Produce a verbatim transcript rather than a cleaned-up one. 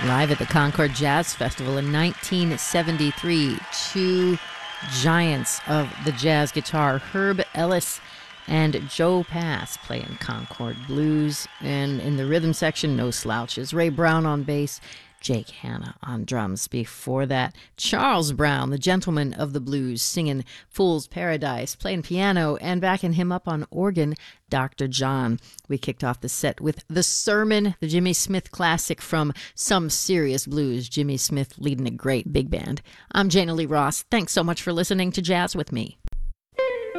Live at the Concord Jazz Festival in nineteen seventy-three, two giants of the jazz guitar, Herb Ellis and Joe Pass, playing Concord blues. And in the rhythm section, no slouches. Ray Brown on bass, Jake Hanna on drums. Before that, Charles Brown, the gentleman of the blues, singing Fool's Paradise, playing piano, and backing him up on organ, Doctor John. We kicked off the set with The Sermon, the Jimmy Smith classic from Some Serious Blues. Jimmy Smith leading a great big band. I'm Jana Lee Ross. Thanks so much for listening to Jazz with Me.